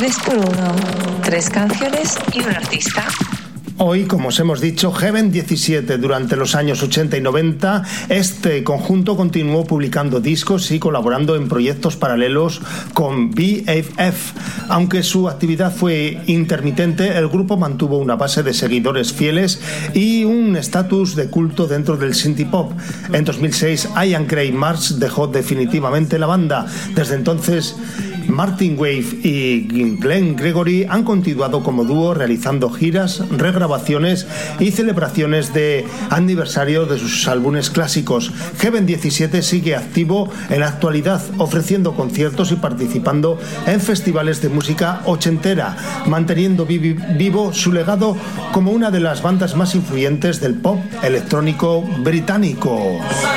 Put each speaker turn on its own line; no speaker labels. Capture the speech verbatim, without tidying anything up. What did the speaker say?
tres por uno, tres canciones y un artista.
Hoy, como os hemos dicho, Heaven diecisiete. Durante los años ochenta y noventa, este conjunto continuó publicando discos y colaborando en proyectos paralelos con B F F. Aunque su actividad fue intermitente, el grupo mantuvo una base de seguidores fieles y un estatus de culto dentro del synthie pop. En dos mil seis, Ian Craig Marsh dejó definitivamente la banda. Desde entonces, Martin Wave y Glenn Gregory han continuado como dúo realizando giras, regrabaciones y celebraciones de aniversario de sus álbumes clásicos. Heaven diecisiete sigue activo en la actualidad, ofreciendo conciertos y participando en festivales de música ochentera, manteniendo vivo su legado como una de las bandas más influyentes del pop electrónico británico.